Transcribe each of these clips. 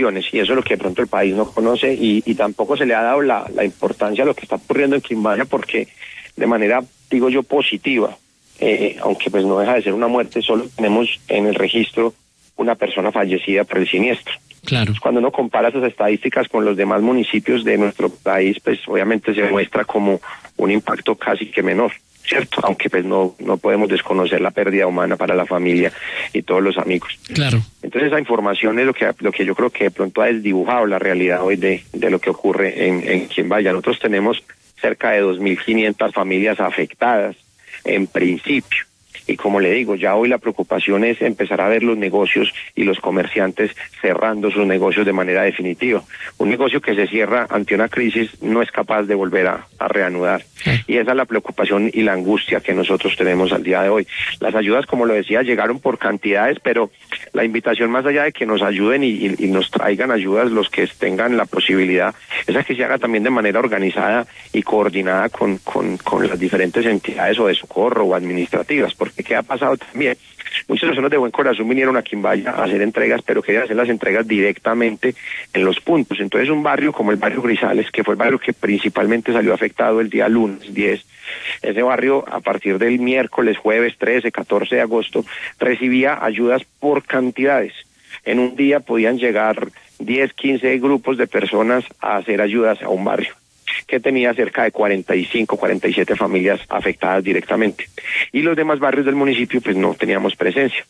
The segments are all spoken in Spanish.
afectaciones, y eso es lo que de pronto el país no conoce, y tampoco se le ha dado la importancia a lo que está ocurriendo en Quimbaya, porque de manera, digo yo, positiva, aunque pues no deja de ser una muerte, solo tenemos en el registro una persona fallecida por el siniestro. Claro. Cuando uno compara esas estadísticas con los demás municipios de nuestro país, pues obviamente se muestra como un impacto casi que menor, ¿cierto? Aunque pues no podemos desconocer la pérdida humana para la familia y todos los amigos. Claro. Entonces esa información es lo que yo creo que de pronto ha desdibujado la realidad hoy de lo que ocurre en Quimbaya. Nosotros tenemos cerca de 2.500 familias afectadas en principio. Y como le digo, ya hoy la preocupación es empezar a ver los negocios y los comerciantes cerrando sus negocios de manera definitiva. Un negocio que se cierra ante una crisis no es capaz de volver a reanudar. Y esa es la preocupación y la angustia que nosotros tenemos al día de hoy. Las ayudas, como lo decía, llegaron por cantidades, pero la invitación, más allá de que nos ayuden y nos traigan ayudas los que tengan la posibilidad, es a que se haga también de manera organizada y coordinada con las diferentes entidades o de socorro o administrativas, porque ¿qué ha pasado también? Muchas personas de buen corazón vinieron a Quimbaya a hacer entregas, pero querían hacer las entregas directamente en los puntos. Entonces un barrio como el barrio Grisales, que fue el barrio que principalmente salió afectado el día lunes 10, ese barrio a partir del miércoles, jueves 13, 14 de agosto, recibía ayudas por cantidades. En un día podían llegar 10, 15 grupos de personas a hacer ayudas a un barrio que tenía cerca de 45, 47 familias afectadas directamente. Y los demás barrios del municipio pues no teníamos presencia.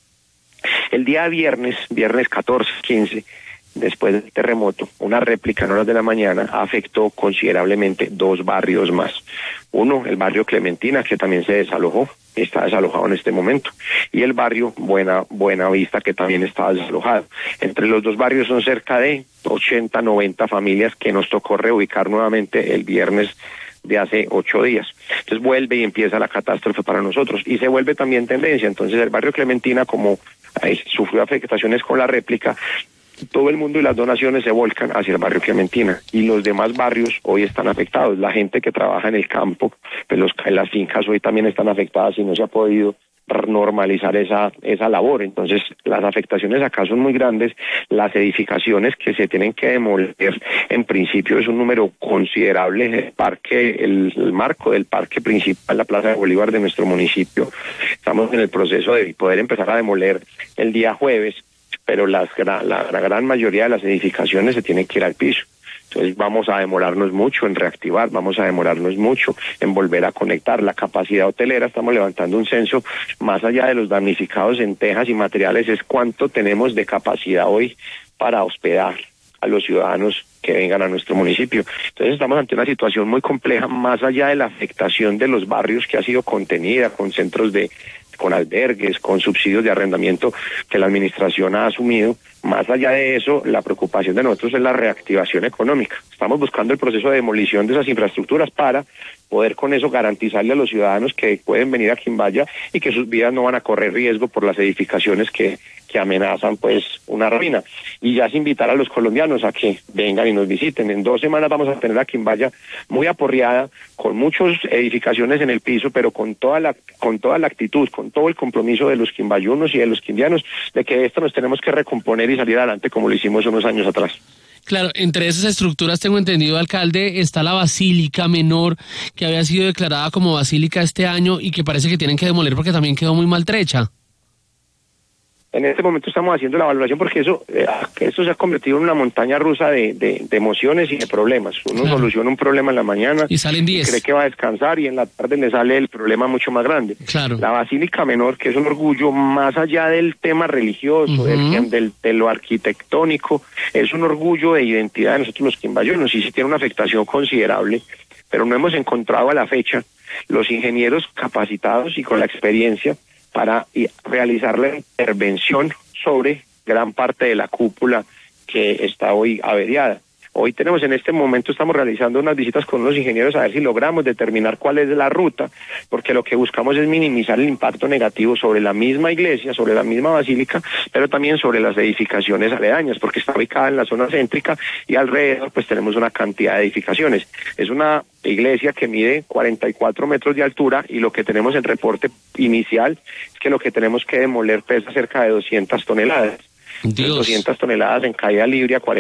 El día viernes 14, 15, después del terremoto, una réplica en horas de la mañana afectó considerablemente 2 barrios más. Uno, el barrio Clementina, que también se desalojó, está desalojado en este momento, y el barrio Buena Vista, que también está desalojado. Entre los 2 barrios son cerca de 80, 90 familias que nos tocó reubicar nuevamente el viernes de hace 8 días. Entonces vuelve y empieza la catástrofe para nosotros, y se vuelve también tendencia. Entonces el barrio Clementina, como sufrió afectaciones con la réplica, todo el mundo y las donaciones se volcan hacia el barrio Clementina, y los demás barrios hoy están afectados. La gente que trabaja en el campo, pues las fincas hoy también están afectadas y no se ha podido normalizar esa labor. Entonces las afectaciones acá son muy grandes. Las edificaciones que se tienen que demoler en principio es un número considerable. El marco del parque principal, la Plaza de Bolívar de nuestro municipio, estamos en el proceso de poder empezar a demoler el día jueves, pero la gran mayoría de las edificaciones se tienen que ir al piso. Entonces vamos a demorarnos mucho en reactivar, vamos a demorarnos mucho en volver a conectar. La capacidad hotelera, estamos levantando un censo, más allá de los damnificados en tejas y materiales, es cuánto tenemos de capacidad hoy para hospedar a los ciudadanos que vengan a nuestro municipio. Entonces estamos ante una situación muy compleja, más allá de la afectación de los barrios que ha sido contenida, con centros con albergues, con subsidios de arrendamiento que la administración ha asumido. Más allá de eso, la preocupación de nosotros es la reactivación económica. Estamos buscando el proceso de demolición de esas infraestructuras para poder con eso garantizarle a los ciudadanos que pueden venir a Quimbaya y que sus vidas no van a correr riesgo por las edificaciones que amenazan pues una ruina. Y ya es invitar a los colombianos a que vengan y nos visiten. En 2 semanas vamos a tener a Quimbaya muy aporreada, con muchas edificaciones en el piso, pero con toda la actitud, con todo el compromiso de los quimbayunos y de los quindianos, de que esto nos tenemos que recomponer y salir adelante como lo hicimos unos años atrás. Claro, entre esas estructuras, tengo entendido, alcalde, está la Basílica Menor, que había sido declarada como basílica este año y que parece que tienen que demoler porque también quedó muy maltrecha. En este momento estamos haciendo la valoración porque eso se ha convertido en una montaña rusa de emociones y de problemas. Uno soluciona un problema en la mañana y salen 10. Cree que va a descansar y en la tarde le sale el problema mucho más grande. Claro. La Basílica Menor, que es un orgullo más allá del tema religioso, de lo arquitectónico, es un orgullo de identidad de nosotros los quimbayunos, y sí tiene una afectación considerable, pero no hemos encontrado a la fecha los ingenieros capacitados y con la experiencia para realizar la intervención sobre gran parte de la cúpula que está hoy averiada. Hoy tenemos, en este momento estamos realizando unas visitas con unos ingenieros a ver si logramos determinar cuál es la ruta, porque lo que buscamos es minimizar el impacto negativo sobre la misma iglesia, sobre la misma basílica, pero también sobre las edificaciones aledañas, porque está ubicada en la zona céntrica y alrededor pues tenemos una cantidad de edificaciones. Es una iglesia que mide 44 metros de altura y lo que tenemos en reporte inicial es que lo que tenemos que demoler pesa cerca de 200 toneladas. 200 toneladas en caída libre a